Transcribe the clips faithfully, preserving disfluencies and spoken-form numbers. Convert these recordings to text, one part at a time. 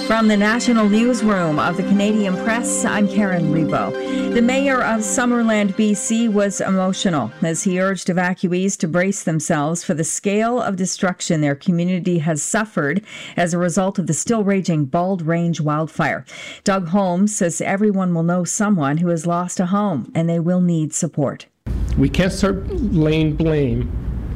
From the national newsroom of the Canadian Press, I'm Karen Rebo. The mayor of Summerland, B C was emotional as he urged evacuees to brace themselves for the scale of destruction their community has suffered as a result of the still raging Bald Range wildfire. Doug Holmes says everyone will know someone who has lost a home and they will need support. We can't start laying blame.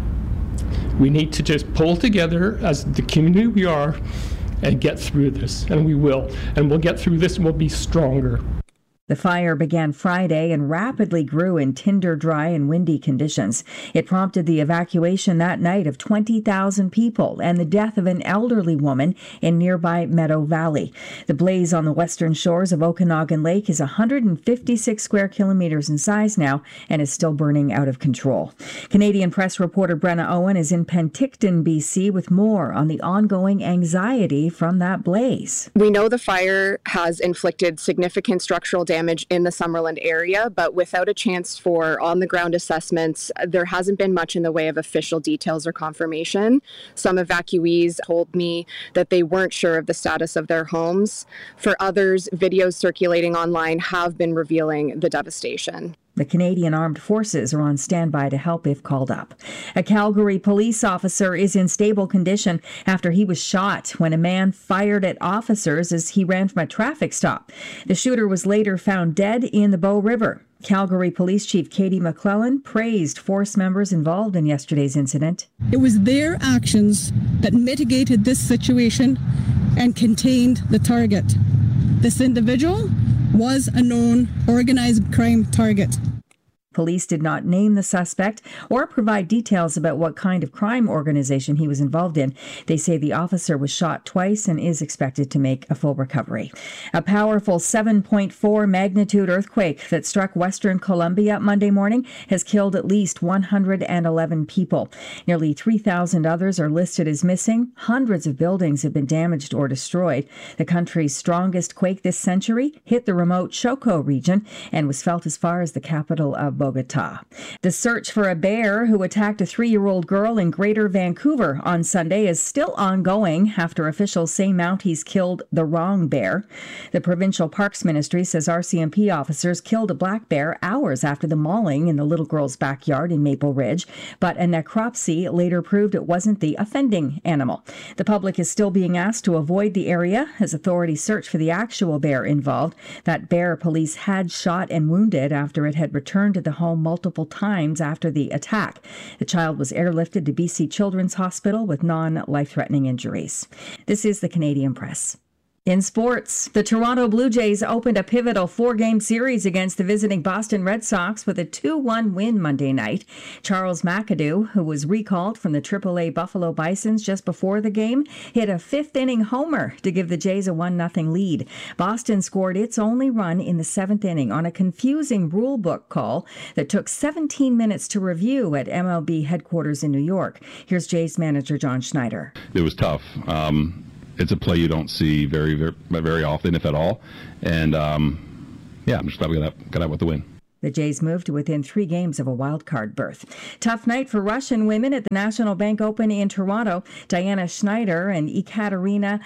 We need to just pull together as the community we are and get through this, and we will. And we'll get through this and we'll be stronger. The fire began Friday and rapidly grew in tinder dry and windy conditions. It prompted the evacuation that night of twenty thousand people and the death of an elderly woman in nearby Meadow Valley. The blaze on the western shores of Okanagan Lake is one hundred fifty-six square kilometers in size now and is still burning out of control. Canadian Press reporter Brenna Owen is in Penticton, B C, with more on the ongoing anxiety from that blaze. We know the fire has inflicted significant structural damage in the Summerland area, but without a chance for on-the-ground assessments, there hasn't been much in the way of official details or confirmation. Some evacuees told me that they weren't sure of the status of their homes. For others, videos circulating online have been revealing the devastation. The Canadian Armed Forces are on standby to help if called up. A Calgary police officer is in stable condition after he was shot when a man fired at officers as he ran from a traffic stop. The shooter was later found dead in the Bow River. Calgary Police Chief Katie McClellan praised force members involved in yesterday's incident. It was their actions that mitigated this situation and contained the target. This individual was a known organized crime target. Police did not name the suspect or provide details about what kind of crime organization he was involved in. They say the officer was shot twice and is expected to make a full recovery. A powerful seven point four magnitude earthquake that struck Western Colombia Monday morning has killed at least one hundred eleven people. Nearly three thousand others are listed as missing. Hundreds of buildings have been damaged or destroyed. The country's strongest quake this century hit the remote Choco region and was felt as far as the capital of Bogota. The search for a bear who attacked a three-year-old girl in Greater Vancouver on Sunday is still ongoing after officials say Mounties killed the wrong bear. The Provincial Parks Ministry says R C M P officers killed a black bear hours after the mauling in the little girl's backyard in Maple Ridge, but a necropsy later proved it wasn't the offending animal. The public is still being asked to avoid the area as authorities search for the actual bear involved. That bear police had shot and wounded after it had returned to the home multiple times after the attack. The child was airlifted to B C Children's Hospital with non-life-threatening injuries. This is the Canadian Press. In sports, the Toronto Blue Jays opened a pivotal four-game series against the visiting Boston Red Sox with a two one win Monday night. Charles McAdoo, who was recalled from the triple A Buffalo Bisons just before the game, hit a fifth-inning homer to give the Jays a one nothing lead. Boston scored its only run in the seventh inning on a confusing rule book call that took seventeen minutes to review at M L B headquarters in New York. Here's Jays manager John Schneider. It was tough. Um... It's a play you don't see very, very, very often, if at all. And, um, yeah, I'm just glad we got out, got out with the win. The Jays moved to within three games of a wild card berth. Tough night for Russian women at the National Bank Open in Toronto. Diana Schneider and Ekaterina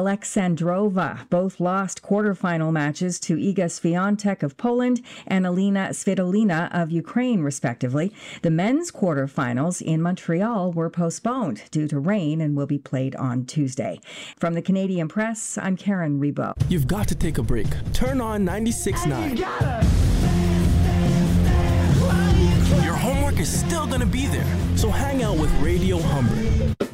Alexandrova both lost quarterfinal matches to Iga Swiatek of Poland and Alina Svitolina of Ukraine, respectively. The men's quarterfinals in Montreal were postponed due to rain and will be played on Tuesday. From the Canadian Press, I'm Karen Rebo. You've got to take a break. Turn on ninety-six point nine. Your homework is still going to be there, so hang out with Radio Humber.